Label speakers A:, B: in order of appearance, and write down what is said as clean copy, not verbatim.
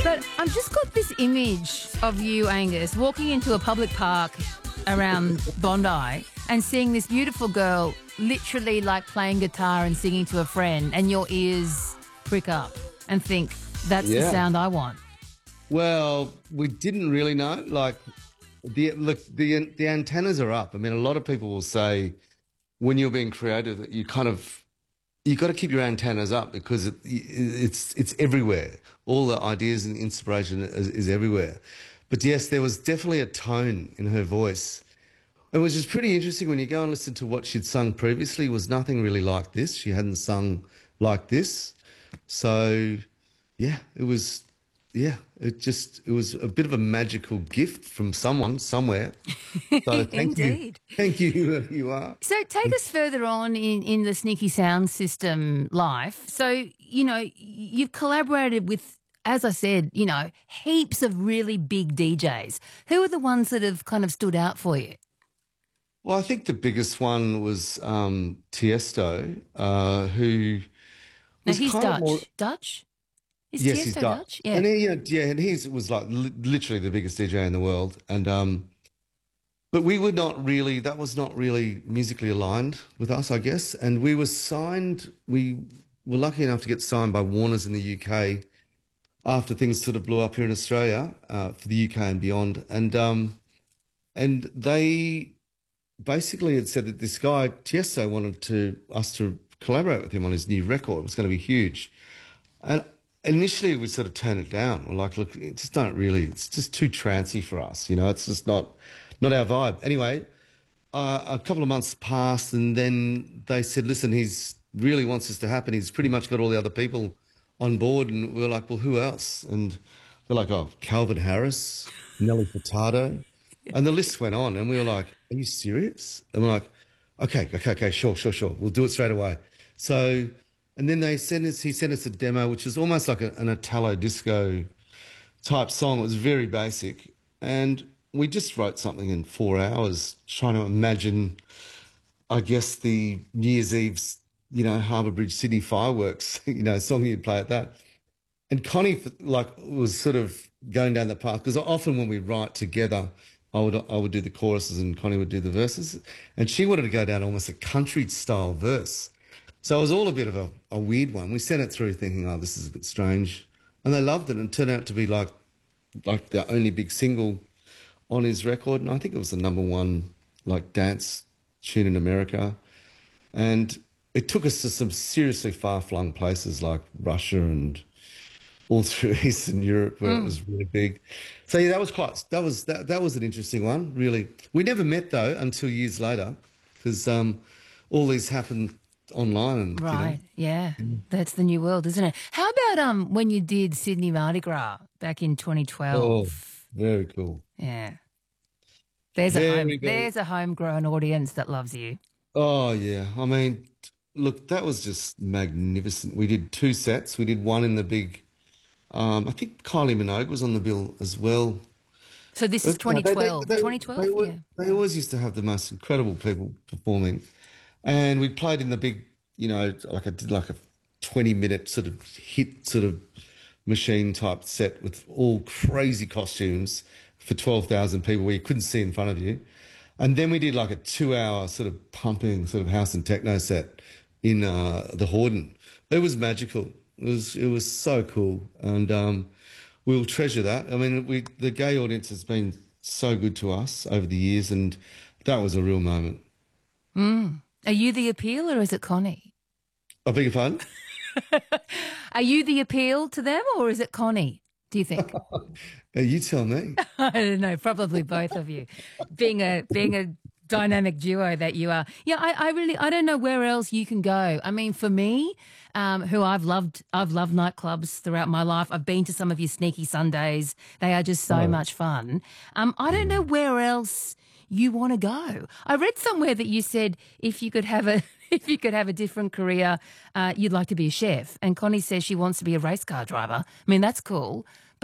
A: But I've just got this image of you, Angus, walking into a public park around Bondi and seeing this beautiful girl literally like playing guitar and singing to a friend, and your ears prick up and think, that's the sound I want.
B: Well, we didn't really know. Like, the antennas are up. I mean, a lot of people will say when you're being creative that you got to keep your antennas up because it's everywhere. All the ideas and inspiration is everywhere. But yes, there was definitely a tone in her voice. It was just pretty interesting when you go and listen to what she'd sung previously. It was nothing really like this. She hadn't sung like this. So, yeah, it was it was a bit of a magical gift from someone somewhere. So thank you. Thank you, whoever you are.
A: So take us further on in the Sneaky Sound System life. So, you've collaborated with, as I said, heaps of really big DJs. Who are the ones that have kind of stood out for you?
B: Well, I think the biggest one was Tiesto, who was
A: he's
B: kind
A: Dutch.
B: of more...
A: Dutch? Is
B: Yes,
A: Tiesto
B: he's
A: Dutch? Yeah.
B: And he was like literally the biggest DJ in the world. And but we were not really, that was not really musically aligned with us, I guess. And we were signed, we were lucky enough to get signed by Warner's in the UK after things sort of blew up here in Australia, for the UK and beyond. And they basically had said that this guy, Tiesto, wanted us to collaborate with him on his new record. It was going to be huge. And initially, we sort of turned it down. We're like, look, it's just too trancy for us. It's just not our vibe. Anyway, a couple of months passed, and then they said, listen, he's really wants this to happen. He's pretty much got all the other people on board. And we were like, well, who else? And they're like, oh, Calvin Harris, Nelly Furtado. And the list went on, and we were like, are you serious? And we're like, okay, sure. We'll do it straight away. So... And then he sent us a demo, which was almost like an Italo disco type song. It was very basic. And we just wrote something in 4 hours, trying to imagine, I guess, the New Year's Eve's, Harbour Bridge, Sydney fireworks, song you'd play at that. And Connie, was sort of going down the path, because often when we write together, I would do the choruses and Connie would do the verses. And she wanted to go down almost a country style verse. So it was all a bit of a weird one. We sent it through thinking, oh, this is a bit strange. And they loved it, and it turned out to be like the only big single on his record. And I think it was the number one dance tune in America. And it took us to some seriously far-flung places like Russia and all through Eastern Europe where it was really big. So yeah, that was an interesting one, really. We never met though until years later, because all these happened online.
A: Right, yeah. That's the new world, isn't it? How about when you did Sydney Mardi Gras back in 2012?
B: Oh, very cool.
A: Yeah. There's a homegrown audience that loves you.
B: Oh, yeah. I mean, look, that was just magnificent. We did 2 sets. We did one in the big, I think Kylie Minogue was on the bill as well.
A: So this is 2012. 2012?
B: They always used to have the most incredible people performing. And we played in the big, I did like a 20-minute sort of hit sort of machine type set with all crazy costumes for 12,000 people where you couldn't see in front of you. And then we did like a 2-hour sort of pumping sort of house and techno set in the Hordern. It was magical. It was so cool. And we'll treasure that. I mean, the gay audience has been so good to us over the years, and that was a real moment.
A: Are you the appeal, or is it Connie?
B: I beg your pardon?
A: Are you the appeal to them, or is it Connie, do you think?
B: You tell me.
A: I don't know, probably both of you. Being a dynamic duo that you are. Yeah, I don't know where else you can go. I mean, for me, who I've loved nightclubs throughout my life. I've been to some of your Sneaky Sundays. They are just so much fun. I don't know where else you want to go. I read somewhere that you said if you could have a different career, you'd like to be a chef. And Connie says she wants to be a race car driver. I mean, that's cool.